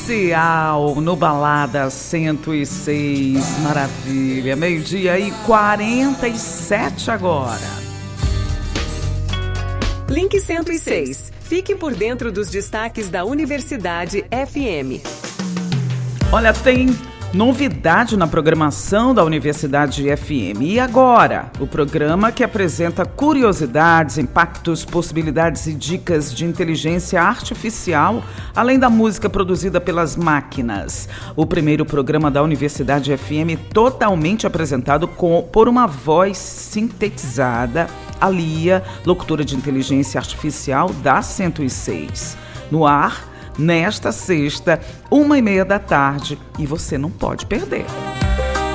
Especial no Balada 106, maravilha, 12h47 agora. Link 106, fique por dentro dos destaques da Universidade FM. Olha, tem novidade na programação da Universidade FM. E agora, o programa que apresenta curiosidades, impactos, possibilidades e dicas de inteligência artificial, além da música produzida pelas máquinas. O primeiro programa da Universidade FM totalmente apresentado por uma voz sintetizada, a Lia, locutora de inteligência artificial da 106. No ar, nesta sexta, 1h30 da tarde, e você não pode perder.